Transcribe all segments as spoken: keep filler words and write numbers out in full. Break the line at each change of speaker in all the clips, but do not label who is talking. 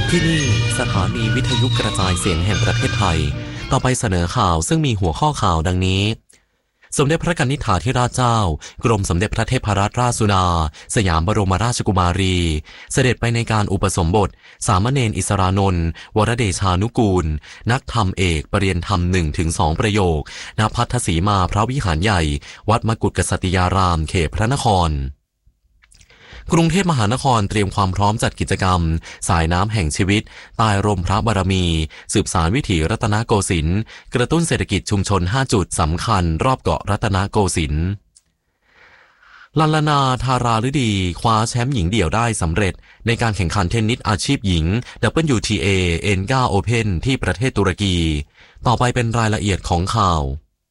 ที่นี่สถานีวิทยุกระจายเสียงแห่งประเทศไทยต่อไปเสนอข่าวซึ่งมีหัวข้อข่าวดังนี้สมเด็จพระกนิษฐาธิราชเจ้ากรมสมเด็จพระเทพรัตนราชสุดาสยามบรมราชกุมารีเสด็จไปในการอุปสมบทสามเณรอิสรานนท์วรเดชานุกูลนักธรรมเอกปรริญญาธรรม หนึ่งถึงสอง ประโยคณพัทธสีมาพระวิหารใหญ่วัดมกุฏกษัตริยารามเขตพระนครกรุงเทพมหานครเตรียมความพร้อมจัดกิจกรรมสายน้ำแห่งชีวิตใต้ร่มพระบารมีสืบสานวิถีรัตนโกสินทร์กระตุ้นเศรษฐกิจชุมชนห้าจุดสำคัญรอบเกาะรัตนโกสินทร์ลัลลนาธาราฤดีคว้าแชมป์หญิงเดี่ยวได้สำเร็จในการแข่งขันเทนนิสอาชีพหญิง ดับเบิลยู ที เอ เอ็น ไนน์ Open ที่ประเทศตุรกีต่อไปเป็นรายละเอียดของข่าว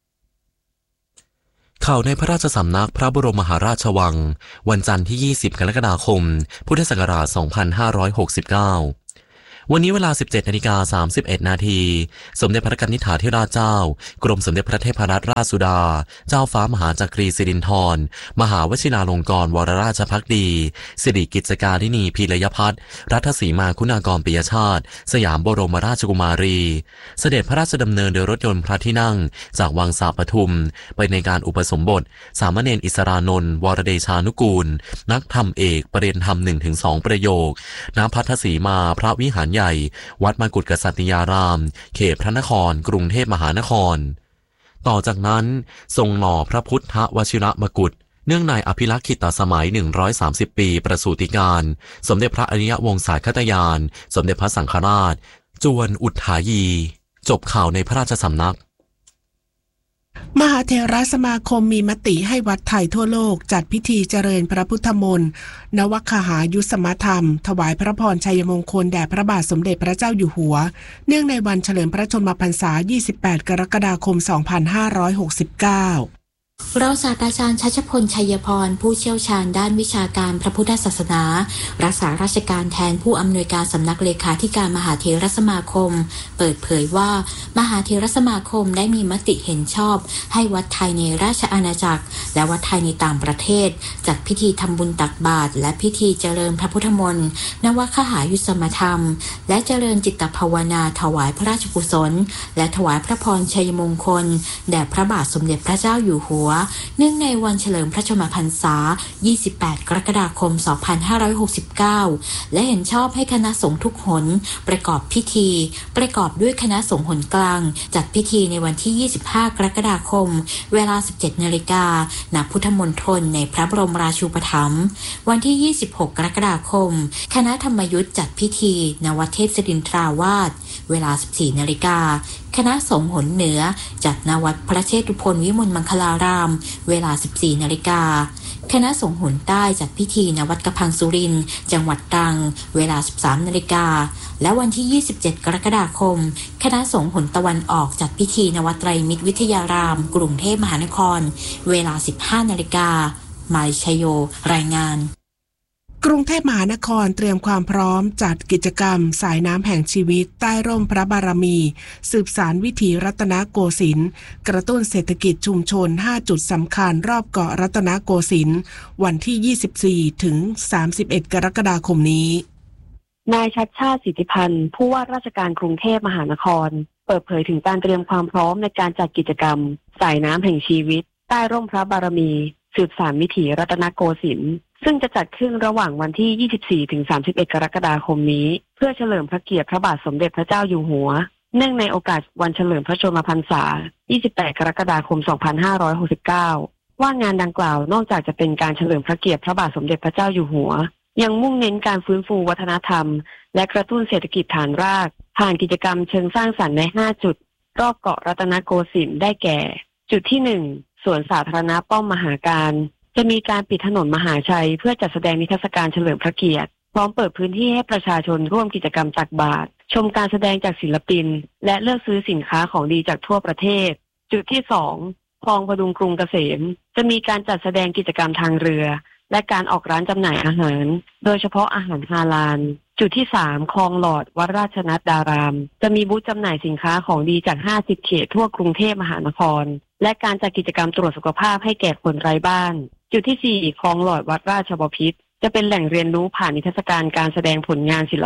ข่าวในพระราชสำนักพระบรมมหาราชวังวันจันทร์ที่ยี่สิบกรกฎาคมพุทธศักราชสองพันห้าร้อยหกสิบเก้าวันนี้เวลา สิบเจ็ดนาฬิกาสามสิบเอ็ด นาทีสมเด็จพระกนิษฐาธิราชเจ้ากรมสมเด็จพระเทพรัตนราชสุดาเจ้าฟ้ามหาจักรีสิรินธรมหาวชิราลงกรณ์วรราชภักดีสิริกิจการินีพีรยพัฒน์รัตสีมาคุณากรปิยชาติสยามบรมราชกุมารีเสด็จพระราชดำเนินโดยรถยนต์พระที่นั่งจากวังสาปทุมไปในการอุปสมบทสามเณรอิสรานนท์วรเดชานุกูลนักธรรมเอกปรริญญาธรรม หนึ่งถึงสอง ประโยคณพัทธสีมาพระวิหารใหญ่วัดมกุฏกษัตริยารามเขตพระนครกรุงเทพมหานครต่อจากนั้นทรงหล่อพระพุทธวชิรมกุฏเนื่องในอภิลักษิตสมัยหนึ่งร้อยสามสิบปีประสูติการสมเด็จพระอริยวงศาคตยานสมเด็จพระสังฆราชจวนอุทายีจบข่าวในพระราชสำนัก
มหาเถรสมาคมมีมติให้วัดไทยทั่วโลกจัดพิธีเจริญพระพุทธมนต์นวคหายุสมธรรมถวายพระพรชัยมงคลแด่พระบาทสมเด็จพระเจ้าอยู่หัวเนื่องในวันเฉลิมพระชนมพรรษายี่สิบแปดกรกฎาคมสองพันห้าร้อยหกสิบเก้ารองศาสตราจารย์ชัชพลชัยพรผู้เชี่ยวชาญด้านวิชาการพระพุทธศาสนารักษาราชการแทนผู้อำนวยการสำนักเลขาธิการมหาเถรสมาคมเปิดเผยว่ามหาเถรสมาคมได้มีมติเห็นชอบให้วัดไทยในราชอาณาจักรและวัดไทยในต่างประเทศจัดพิธีทำบุญตักบาตรและพิธีเจริญพระพุทธมนต์นวคหายุสมธรรมและเจริญจิตภาวนาถวายพระราชกุศลและถวายพระพรชัยมงคลแด่พระบาทสมเด็จพระเจ้าอยู่หัวเนื่องในวันเฉลิมพระชนมพรรษายี่สิบแปดกรกฎาคมสองพันห้าร้อยหกสิบเก้าและเห็นชอบให้คณะสงฆ์ทุกหนประกอบพิธีประกอบด้วยคณะสงฆ์หนกลางจัดพิธีในวันที่ยี่สิบห้ากรกฎาคมเวลา สิบเจ็ดนาฬิกา ณ พุทธมณฑลในพระบรมราชูปถัมภ์วันที่ยี่สิบหกกรกฎาคมคณะธรรมยุทธจัดพิธีณ วัดเทพศิรินทราวาสเวลา สิบสี่นาฬิกาคณะสงฆ์หนเหนือจัดณวัดพระเชตุพนวิมลมังคลารามเวลา สิบสี่นาฬิกาคณะสงฆ์หนใต้จัดพิธีณวัดกระพังสุรินทร์จังหวัดตรังเวลา สิบสามนาฬิกาและวันที่ยี่สิบเจ็ดกรกฎาคมคณะสงฆ์หนตะวันออกจัดพิธีณวัดไตรมิตรวิทยารามกรุงเทพมหานครเวลา สิบห้านาฬิกามาลิชโยรายงานกรุงเทพมหานครเตรียมความพร้อมจัดกิจกรรมสายน้ำแห่งชีวิตใต้ร่มพระบารมีสืบสานวิถีรัตนโกสินทร์กระตุ้นเศรษฐกิจชุมชนห้าจุดสำคัญรอบเกาะรัตนโกสินทร์วันที่ยี่สิบสี่ถึงสามสิบเอ็ดกรกฎาคมนี้
นายชัชชาติสิทธิพันธ์ผู้ว่าราชการกรุงเทพมหานครเปิดเผยถึงการเตรียมความพร้อมในการจัดกิจกรรมสายน้ำแห่งชีวิตใต้ร่มพระบารมีสืบสานวิถีรัตนโกสินทร์ซึ่งจะจัดขึ้นระหว่างวันที่ยี่สิบสี่ถึงสามสิบเอ็ดกรกฎาคมนี้เพื่อเฉลิมพระเกียรติพระบาทสมเด็จพระเจ้าอยู่หัวเนื่องในโอกาสวันเฉลิมพระชนมพรรษายี่สิบแปดกรกฎาคมสองพันห้าร้อยหกสิบเก้าว่างานดังกล่าวนอกจากจะเป็นการเฉลิมพระเกียรติพระบาทสมเด็จพระเจ้าอยู่หัวยังมุ่งเน้นการฟื้นฟูวัฒนธรรมและกระตุ้นเศรษฐกิจฐานรากผ่านกิจกรรมเชิงสร้างสรรค์ในห้าจุดรอบเกาะรัตนโกสินทร์ได้แก่จุดที่หนึ่งสวนสาธารณะป้อมมหาการจะมีการปิดถนนมหาชัยเพื่อจัดแสดงนิทรรศการเฉลิมพระเกียรติพร้อมเปิดพื้นที่ให้ประชาชนร่วมกิจกรรมตักบาตรชมการแสดงจากศิลปินและเลือกซื้อสินค้าของดีจากทั่วประเทศจุดที่สองคลองพดุงกรุงเกษมจะมีการจัดแสดงกิจกรรมทางเรือและการออกร้านจำหน่ายอาหารโดยเฉพาะอาหารฮาลาลจุดที่สามคลองหลอดวัดราชนัดดารามจะมีบูธจำหน่ายสินค้าของดีจากห้าสิบเขตทั่วกรุงเทพมหานครและการจัดกิจกรรมตรวจสุขภาพให้แก่คนไร้บ้านจุดที่สี่คลองหลอดวัดราชบพิตรจะเป็นแหล่งเรียนรู้ผ่านนิทรรศการการแสดงผลงานศิลปะ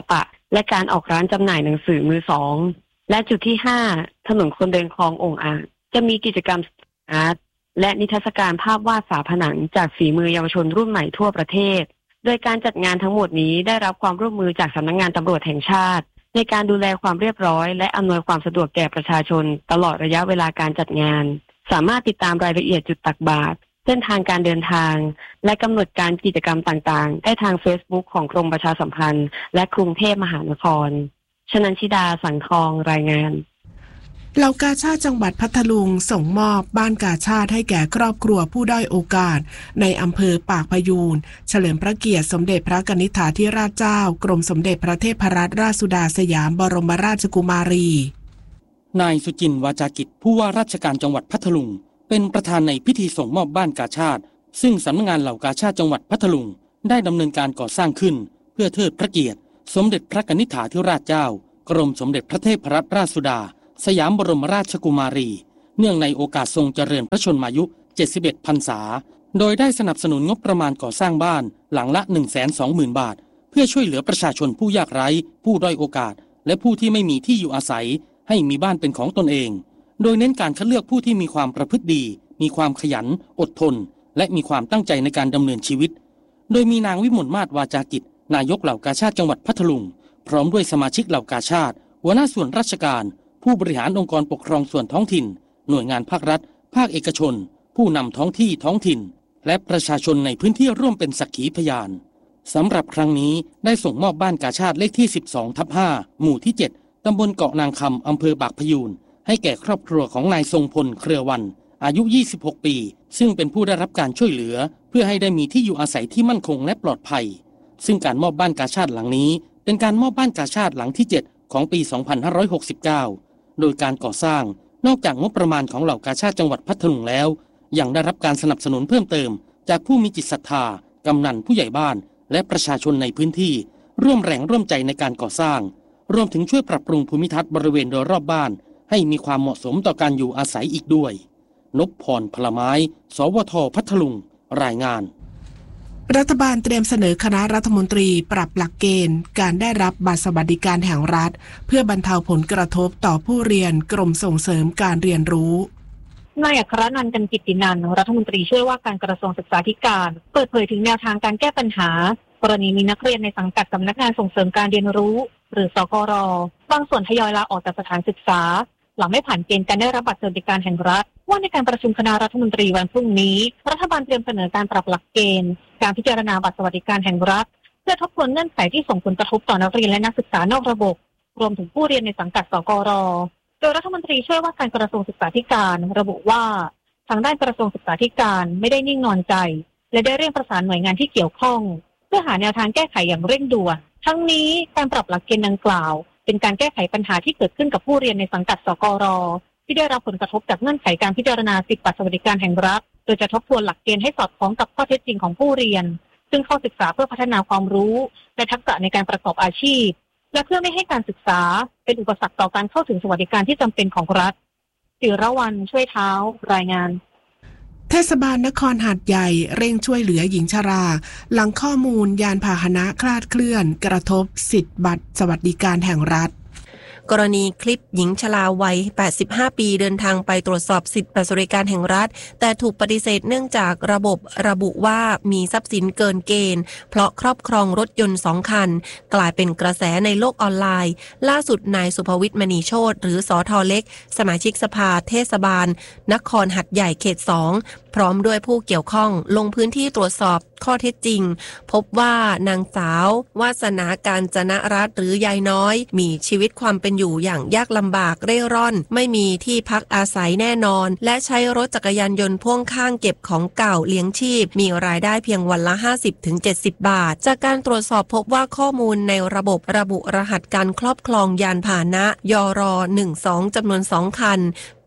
และการออกร้านจำหน่ายหนังสือมือสองและจุดที่ห้าถนนคนเดินคลององอ่างจะมีกิจกรรมอาร์ตและนิทรรศการภาพวาดฝาผนังจากฝีมือเยาวชนรุ่นใหม่ทั่วประเทศโดยการจัดงานทั้งหมดนี้ได้รับความร่วมมือจากสำนักงานตำรวจแห่งชาติในการดูแลความเรียบร้อยและอำนวยความสะดวกแก่ประชาชนตลอดระยะเวลาการจัดงานสามารถติดตามรายละเอียดจุดตักบาตรเส้นทางการเดินทางและกำหนดการกิจกรรมต่างๆได้ทาง Facebook ของกรมประชาสัมพันธ์และกรุงเทพมหานครชนันชิดาสังทองรายงาน
เหล่ากาชาดจังหวัดพัทลุงส่งมอบบ้านกาชาดให้แก่ครอบครัวผู้ด้อยโอกาสในอำเภอปากพยูนเฉลิมพระเกียรติสมเด็จพระกนิษฐาธิราชเจ้ากรมสมเด็จพระเทพรัตนราชสุดาสยามบรมราชกุมารี
นายสุจินต์วาจากิจผู้ว่าราชการจังหวัดพัทลุงเป็นประธานในพิธีส่งมอบบ้านกาชาดซึ่งสำนักงานเหล่ากาชาดจังหวัดพัทลุงได้ดำเนินการก่อสร้างขึ้นเพื่อเทิดพระเกียรติสมเด็จพระกนิษฐาธิราชเจ้ากรมสมเด็จพระเทพรัตนราชสุดาสยามบรมราชกุมารีเนื่องในโอกาสทรงเจริญพระชนมายุเจ็ดสิบเอ็ดพรรษาโดยได้สนับสนุนงบประมาณก่อสร้างบ้านหลังละ หนึ่งแสนสองหมื่น บาทเพื่อช่วยเหลือประชาชนผู้ยากไร้ผู้ด้อยโอกาสและผู้ที่ไม่มีที่อยู่อาศัยให้มีบ้านเป็นของตนเองโดยเน้นการคัดเลือกผู้ที่มีความประพฤติดีมีความขยันอดทนและมีความตั้งใจในการดำเนินชีวิตโดยมีนางวิมลมาศวาจากิจนายกเหล่ากาชาดจังหวัดพัทลุงพร้อมด้วยสมาชิกเหล่ากาชาดหัวหน้าส่วนราชการผู้บริหารองค์กรปกครองส่วนท้องถิ่นหน่วยงานภาครัฐภาคเอกชนผู้นำท้องที่ท้องถิ่นและประชาชนในพื้นที่ร่วมเป็นสักขีพยานสำหรับครั้งนี้ได้ส่งมอบบ้านกาชาดเลขที่ สิบสองทับห้า หมู่ที่ เจ็ด ตำบลเกาะนางคำอำเภอปากพยูนให้แก่ครอบครัวของนายทรงพลเครือวันอายุ ยี่สิบหก ปีซึ่งเป็นผู้ได้รับการช่วยเหลือเพื่อให้ได้มีที่อยู่อาศัยที่มั่นคงและปลอดภัยซึ่งการมอบบ้านกาชาดหลังนี้เป็นการมอบบ้านกาชาดหลังที่ เจ็ด ของปี สองพันห้าร้อยหกสิบเก้าโดยการก่อสร้างนอกจากงบประมาณของเหล่ากาชาดจังหวัดพัทลุงแล้วยังได้รับการสนับสนุนเพิ่มเติมจากผู้มีจิตศรัทธากำนันผู้ใหญ่บ้านและประชาชนในพื้นที่ร่วมแรงร่วมใจในการก่อสร้างรวมถึงช่วยปรับปรุงภูมิทัศน์บริเวณโดยรอบบ้านให้มีความเหมาะสมต่อการอยู่อาศัยอีกด้วยนพพรพลไม้สวทพัทลุงรายงาน
รัฐบาลเตรียมเสนอคณะรัฐมนตรีปรับหลักเกณฑ์การได้รับบัตรสวัสดิการแห่งรัฐเพื่อบรรเทาผลกระทบต่อผู้เรียนกรมส่งเสริมการเรียนรู้
นายอัครนันท์ กันกิตตินันท์รัฐมนตรีช่วยว่าการกระทรวงศึกษาธิการเปิดเผยถึงแนวทางการแก้ปัญหากรณีมีนักเรียนในสังกัดสำนักงานส่งเสริมการเรียนรู้หรือสกร.บางส่วนทยอยลาออกจากสถานศึกษาหลังไม่ผ่านเกณฑ์การได้รับบัตรสวัสดิการแห่งรัฐว่าในการประชุมคณะรัฐมนตรีวันพรุ่งนี้รัฐบาลเตรียมเสนอการปรับหลักเกณฑ์การพิจารณาบัตรสวัสดิการแห่งรัฐเพื่อทบทวนเงื่อนไขที่ส่งผลกระทบต่อนักเรียนและนักศึกษานอกระบบรวมถึงผู้เรียนในสังกัดสกร.โดยรัฐมนตรีช่วยว่าการกระทรวงศึกษาธิการระบุว่าทางด้านกระทรวงศึกษาธิการไม่ได้นิ่งนอนใจและได้เร่งประสานหน่วยงานที่เกี่ยวข้องเพื่อหาแนวทางแก้ไขอย่างเร่งด่วนทั้งนี้การปรับหลักเกณฑ์ดังกล่าวเป็นการแก้ไขปัญหาที่เกิดขึ้นกับผู้เรียนในสังกัดสกร.ที่ได้รับผลกระทบจากเงื่อนไขการพิจารณาสิทธิบัตรสวัสดิการแห่งรัฐโดยจะทบทวนหลักเกณฑ์ให้สอดคล้องกับข้อเท็จจริงของผู้เรียนซึ่งเข้าศึกษาเพื่อพัฒนาความรู้และทักษะในการประกอบอาชีพและเพื่อไม่ให้การศึกษาเป็นอุปสรรคต่อการเข้าถึงสวัสดิการที่จำเป็นของรัฐศิรวรรณช่วยเท้ารายงาน
เทศบาลนครหาดใหญ่เร่งช่วยเหลือหญิงชราหลังข้อมูลยานพาหนะคลาดเคลื่อนกระทบสิทธิบัตรสวัสดิการแห่งรัฐ
กรณีคลิปหญิงชราวัยแปดสิบห้าปีเดินทางไปตรวจสอบสิทธิบัตรสวัสดิการแห่งรัฐแต่ถูกปฏิเสธเนื่องจากระบบระบุว่ามีทรัพย์สินเกินเกณฑ์เพราะครอบครองรถยนต์สองคันกลายเป็นกระแสในโลกออนไลน์ล่าสุดนายสุภวิทย์มณีโชติหรือสท.เล็กสมาชิกสภาเทศบาลนครหัดใหญ่เขตสองพร้อมด้วยผู้เกี่ยวข้องลงพื้นที่ตรวจสอบข้อเท็จจริงพบว่านางสาววาสนาการจนรัตน์หรือยายน้อยมีชีวิตความเป็นอยู่อย่างยากลำบากเร่ร่อนไม่มีที่พักอาศัยแน่นอนและใช้รถจักรยานยนต์พ่วงข้างเก็บของเก่าเลี้ยงชีพมีรายได้เพียงวันละ ห้าสิบถึงเจ็ดสิบ บาทจากการตรวจสอบพบว่าข้อมูลในระบบระบุรหัสการครอบครองยานพาหนะยร หนึ่งสอง จำนวนสองคัน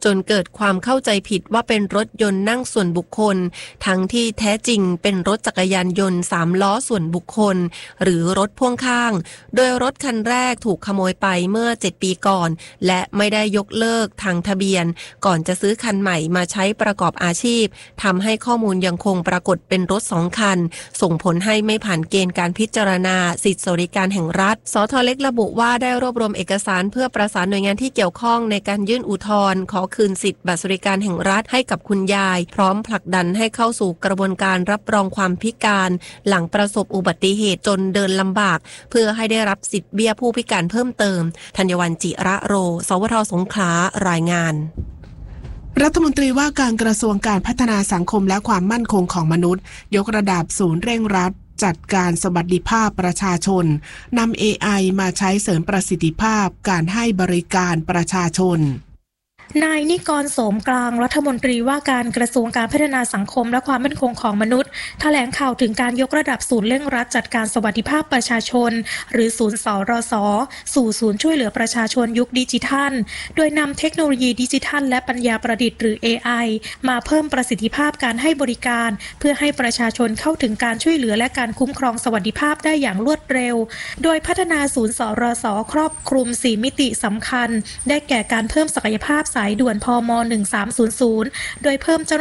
จนเกิดความเข้าใจผิดว่าเป็นรถยนต์นั่งส่วนบุคคลทั้งที่แท้จริงเป็นรถจักรยานยนต์สามล้อส่วนบุคคลหรือรถพ่วงข้างโดยรถคันแรกถูกขโมยไปเมื่อเจ็ดปีก่อนและไม่ได้ยกเลิกทางทะเบียนก่อนจะซื้อคันใหม่มาใช้ประกอบอาชีพทำให้ข้อมูลยังคงปรากฏเป็นรถสองคันส่งผลให้ไม่ผ่านเกณฑ์การพิจารณาสิทธิสวัสดิการแห่งรัฐสทเล็กระบุว่าได้รวบรวมเอกสารเพื่อประสานหน่วยงานที่เกี่ยวข้องในการยื่นอุทธรณ์ขอคืนสิทธิบัตรสวัสดิการแห่งรัฐให้กับคุณยายพร้อมผลักดันให้เข้าสู่กระบวนการรับรองความพิการหลังประสบอุบัติเหตุจนเดินลำบากเพื่อให้ได้รับสิทธิเบี้ยผู้พิการเพิ่มเติมธัญวรรณจิระโรสวทสงขลารายงาน
รัฐมนตรีว่าการกระทรวงการพัฒนาสังคมและความมั่นคงของมนุษย์ยกระดับศูนย์เร่งรัดจัดการสวัสดิภาพประชาชนนำ เอ ไอ มาใช้เสริมประสิทธิภาพการให้บริการประชาชน
นายนิกรโสมกลางรัฐมนตรีว่าการกระทรวงการพัฒนาสังคมและความมั่นคงของมนุษย์แถลงข่าวถึงการยกระดับศูนย์เร่งรัดจัดการสวัสดิภาพประชาชนหรือศูนย์สรสสู่ศูนย์ช่วยเหลือประชาชนยุคดิจิทัลโดยนำเทคโนโลยีดิจิทัลและปัญญาประดิษฐ์หรือ เอ ไอ มาเพิ่มประสิทธิภาพการให้บริการเพื่อให้ประชาชนเข้าถึงการช่วยเหลือและการคุ้มครองสวัสดิภาพได้อย่างรวดเร็วโดยพัฒนาศูนย์สรสครอบคลุมสี่มิติสำคัญได้แก่การเพิ่มศักยภาพสายด่วนพมหนึ่งสามศูนย์ศูนย์โดยเพิ่มเจ้า